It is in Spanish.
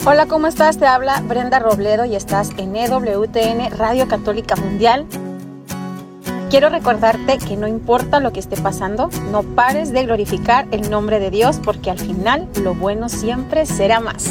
Hola, ¿cómo estás? Te habla Brenda Robledo y estás en EWTN Radio Católica Mundial. Quiero recordarte que no importa lo que esté pasando, no pares de glorificar el nombre de Dios porque al final lo bueno siempre será más.